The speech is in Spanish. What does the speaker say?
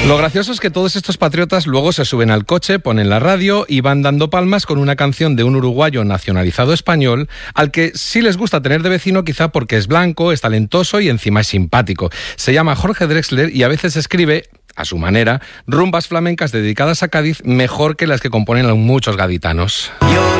Lo gracioso es que todos estos patriotas luego se suben al coche, ponen la radio y van dando palmas con una canción de un uruguayo nacionalizado español al que sí les gusta tener de vecino, quizá porque es blanco, es talentoso y encima es simpático. Se llama Jorge Drexler y a veces escribe, a su manera, rumbas flamencas dedicadas a Cádiz mejor que las que componen muchos gaditanos.